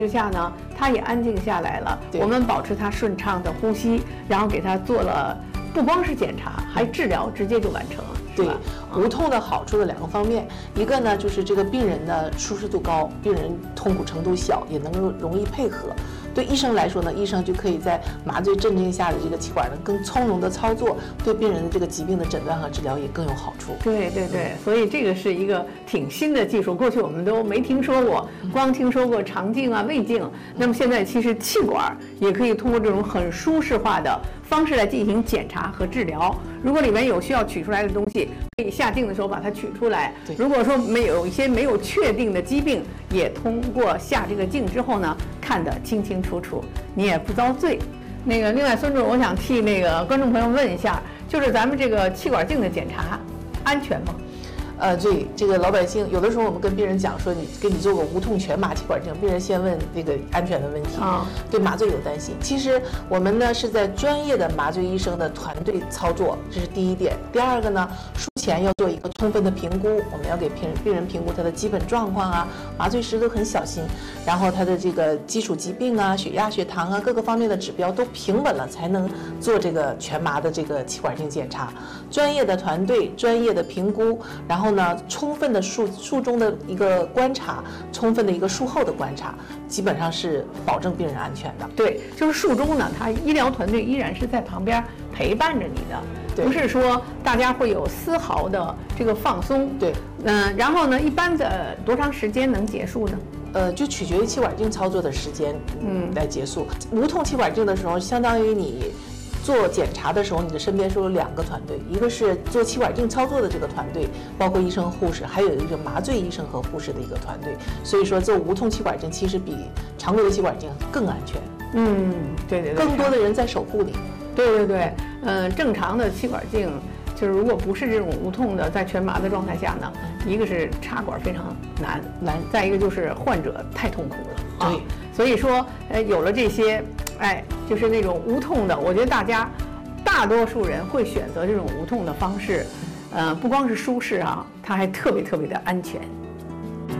之下呢，他也安静下来了。我们保持他顺畅的呼吸，然后给他做了不光是检查，还治疗，直接就完成了。 对，无痛的好处的2个方面，一个呢就是这个病人的舒适度高，病人痛苦程度小，也能够容易配合。对医生来说呢，医生就可以在麻醉镇静下的这个气管呢更从容的操作，对病人的这个疾病的诊断和治疗也更有好处。 对，所以这个是一个挺新的技术，过去我们都没听说过，光听说过肠镜啊、胃镜。那么现在其实气管也可以通过这种很舒适化的方式来进行检查和治疗。如果里面有需要取出来的东西，可以下镜的时候把它取出来。如果说有一些没有确定的疾病，也通过下这个镜之后呢，看得清清楚楚，你也不遭罪。另外，孙主任，我想替观众朋友问一下，就是咱们这个气管镜的检查安全吗？ 对，这个老百姓有的时候我们跟病人讲说，给你做个无痛全麻气管镜，病人先问这个安全的问题，对麻醉有担心。其实我们呢是在专业的麻醉医生的团队操作，这是第一点。第二个呢，术前要做一个充分的评估，我们要给病人评估他的基本状况啊，麻醉时都很小心，然后他的这个基础疾病啊、血压、血糖啊各个方面的指标都平稳了，才能做这个全麻的这个气管镜检查。专业的团队、专业的评估，然后呢，充分的术中的一个观察，充分的一个术后的观察，基本上是保证病人安全的。 对，就是术中呢，他医疗团队依然是在旁边陪伴着你的，不是说大家会有丝毫的这个放松。 对， 然后呢，一般的多长时间能结束呢？ 就取决于气管镜操作的时间，来结束。无痛气管镜的时候，相当于你做检查的时候，你的身边是有2个团队，一个是做气管镜操作的这个团队，包括医生、护士，还有一个麻醉医生和护士的一个团队。所以说，做无痛气管镜其实比常规的气管镜更安全。 对， 更多的人在守护你。 对，正常的气管镜，就是如果不是这种无痛的，在全麻的状态下呢，一个是插管非常难，再一个就是患者太痛苦了。 对， 所以说，有了这些，就是那种无痛的，我觉得大多数人会选择这种无痛的方式，不光是舒适啊，它还特别的安全。